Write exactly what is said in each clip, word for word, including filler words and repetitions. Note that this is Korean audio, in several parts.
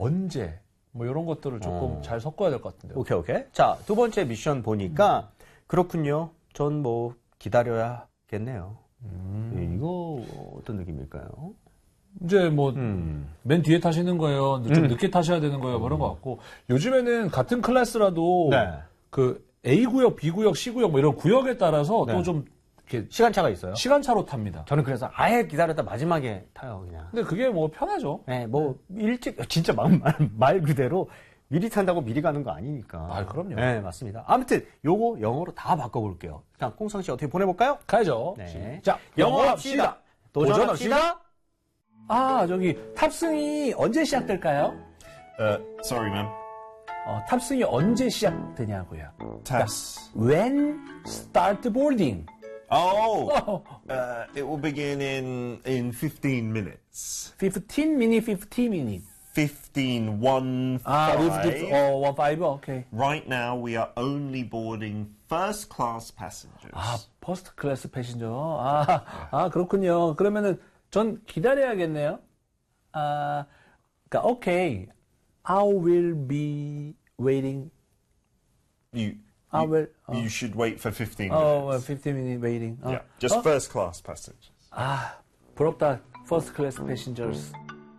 언제 뭐 이런 것들을 조금 어. 잘 섞어야 될 것 같은데요. 오케이, 오케이. 자, 두 번째 미션 보니까 그렇군요. 전 뭐 기다려야겠네요. 음. 네, 이거 어떤 느낌일까요? 이제 뭐 맨 음. 뒤에 타시는 거예요. 좀 음. 늦게 타셔야 되는 거예요. 뭐 이런 것 같고 요즘에는 같은 클래스라도 네. 그 A 구역, B 구역, C 구역 뭐 이런 구역에 따라서 네. 또 좀 이렇게 시간차가 있어요? 시간차로 탑니다. 저는 그래서 아예 기다렸다 마지막에 타요, 그냥. 근데 그게 뭐 편하죠. 네, 뭐 일찍 진짜 말, 말, 말 그대로 미리 탄다고 미리 가는 거 아니니까. 아, 그럼요. 네, 맞습니다. 아무튼 요거 영어로 다 바꿔볼게요. 일단 꽁상 씨 어떻게 보내볼까요? 가야죠. 네. 자, 영어합시다. 도전합시다. 아, 저기 탑승이 언제 시작될까요? Uh, sorry, ma'am. 어, 탑승이 언제 시작되냐고요. Tess. When start boarding? Oh, 어, uh, it will begin in in fifteen minutes. fifteen minute, fifteen minute. Fifteen one 아, five. fifteen, 어, one five, 오케이. Right now, we are only boarding first class passengers. 아, 퍼스트 클래스 패신저. 아, 아, 그렇군요. 그러면은 전 기다려야겠네요. 아, 그러니까 오케이. I will be waiting. You, I you, will. 어, you should wait for fifteen 어, minutes. fifteen minute waiting. 어. Yeah, just 어? first class passengers. 아, 부럽다. 퍼스트 클래스 패신저스.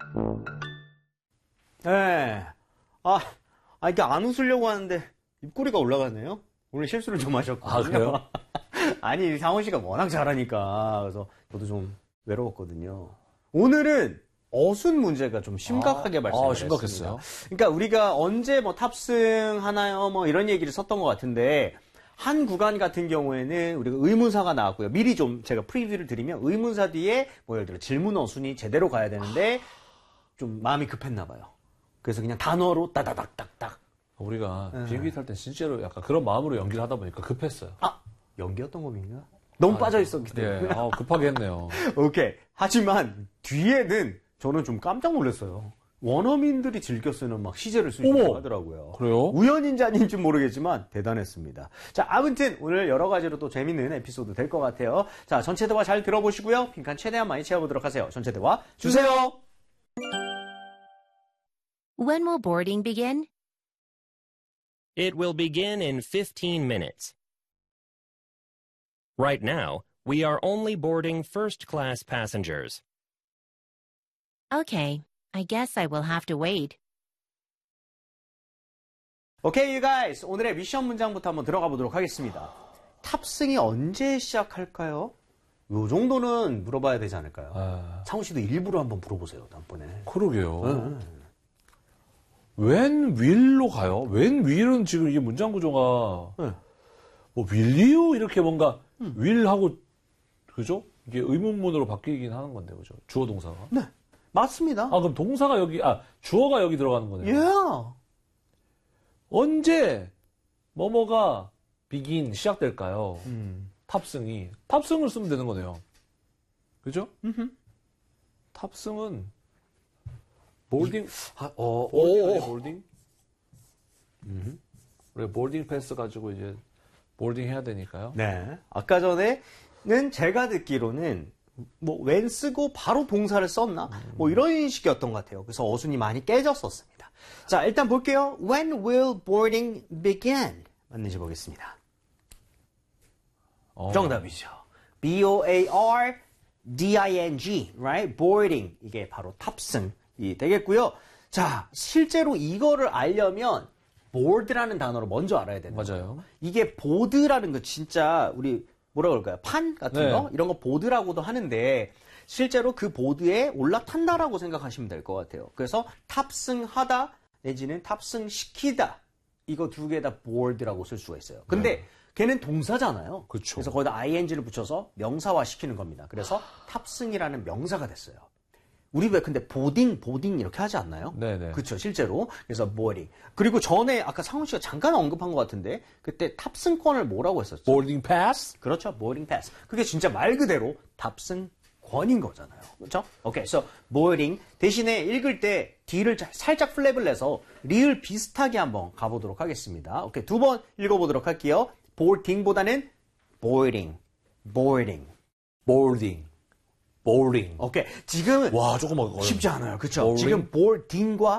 네. 아, 아, 이게 안 웃으려고 하는데 입꼬리가 올라가네요. 오늘 실수를 좀 하셨거든요. 아, 그래요? 아니, 상원 씨가 워낙 잘하니까. 그래서 저도 좀 외로웠거든요. 오늘은 어순 문제가 좀 심각하게 아, 발생을 아, 심각했어요. 했습니다. 그러니까 우리가 언제 뭐 탑승하나요? 뭐 이런 얘기를 썼던 것 같은데 한 구간 같은 경우에는 우리가 의문사가 나왔고요. 미리 좀 제가 프리뷰를 드리면 의문사 뒤에 뭐 예를 들어 질문 어순이 제대로 가야 되는데 좀 마음이 급했나 봐요. 그래서 그냥 단어로 따다닥닥닥. 우리가 네. 비행기 탈 때 진짜로 약간 그런 마음으로 연기를 하다 보니까 급했어요. 아, 연기였던 겁니까? 너무 빠져 있었기 때문에. 네, 아, 급하게 했네요. 오케이. 하지만 뒤에는 저는 좀 깜짝 놀랐어요. 원어민들이 즐겨 쓰는 막 시제를 쓰시고 어머! 하더라고요. 그래요? 우연인지 아닌지 모르겠지만 대단했습니다. 자, 아무튼 오늘 여러 가지로 또 재밌는 에피소드 될 것 같아요. 자, 전체 대화 잘 들어보시고요. 빈칸 최대한 많이 채워보도록 하세요. 전체 대화 주세요. When will boarding begin? It will begin in fifteen minutes. Right now, we are only boarding first-class passengers. Okay, I guess I will have to wait. 오케이, you guys. 오늘의 미션 문장부터 한번 들어가 보도록 하겠습니다. 탑승이 언제 시작할까요? 요 정도는 물어봐야 되지 않을까요? 아, 상우 씨도 일부러 한번 물어보세요, 다음번에. 그러게요. 응. 웬 will로 가요? 웬 will은 지금 이게 문장 구조가 네. 뭐 will you 이렇게 뭔가 will하고 그죠? 이게 의문문으로 바뀌긴 하는 건데 그죠? 주어 동사가. 네, 맞습니다. 아 그럼 동사가 여기 아 주어가 여기 들어가는 거네요. Yeah. 언제 뭐뭐가 begin 시작될까요? 음. 탑승이 탑승을 쓰면 되는 거네요. 그죠? 음흠. 탑승은 볼딩 아, 어, 볼딩 아니에요, 오. 볼딩? 우리 볼딩 패스 가지고 이제 볼딩 해야 되니까요. 네. 아까 전에는 제가 듣기로는 뭐 when 쓰고 바로 동사를 썼나? 뭐 이런 식이었던 것 같아요. 그래서 어순이 많이 깨졌었습니다. 자, 일단 볼게요. When will boarding begin? 맞는지 보겠습니다. 어. 정답이죠. B O A R D I N G, right? boarding. 이게 바로 탑승이 되겠고요. 자, 실제로 이거를 알려면 board라는 단어를 먼저 알아야 되는 거예요. 맞아요. 이게 보드라는 거 진짜 우리 뭐라 그럴까요? 판 같은 네. 거? 이런 거 보드라고도 하는데 실제로 그 보드에 올라탄다라고 생각하시면 될 것 같아요. 그래서 탑승하다 내지는 탑승시키다 이거 두 개 다 board라고 쓸 수가 있어요. 근데 네. 걔는 동사잖아요. 그쵸. 그래서 거기다 아이엔지를 붙여서 명사화 시키는 겁니다. 그래서 탑승이라는 명사가 됐어요. 우리 왜 근데 보딩, 보딩 이렇게 하지 않나요? 네네. 그렇죠, 실제로. 그래서 boarding. 그리고 전에 아까 상훈 씨가 잠깐 언급한 것 같은데 그때 탑승권을 뭐라고 했었죠? 볼딩 패스? 그렇죠, boarding pass. 그게 진짜 말 그대로 탑승권인 거잖아요. 그렇죠? 오케이, so boarding 대신에 읽을 때 D를 살짝 플랩을 내서 리을 비슷하게 한번 가보도록 하겠습니다. 오케이, 두 번 읽어보도록 할게요. boarding보다는 boarding, boarding. 볼딩. 볼딩. 오케이, 지금은 와, 조금 어려워. 쉽지 않아요. 그렇죠? boarding? 지금 boarding과